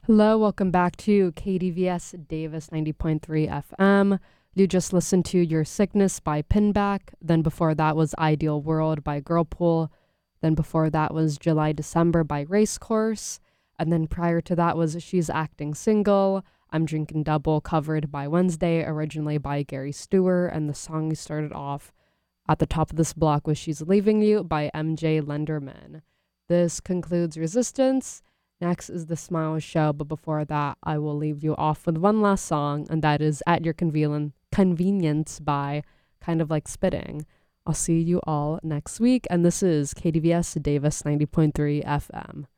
Hello, welcome back to KDVS Davis 90.3 FM. You just listened to Your Sickness by Pinback. Then before that was Ideal World by Girlpool. Then before that was July December by Racecourse. And then prior to that was She's Acting Single, I'm Drinking Double, covered by Wednesday, originally by Gary Stewart. And the song we started off at the top of this block was She's Leaving You by MJ Lenderman. This concludes Resistance. Next is The Smile Show, but before that, I will leave you off with one last song, and that is At Your Convenience by Kind of Like Spitting. I'll see you all next week, and this is KDVS Davis 90.3 FM.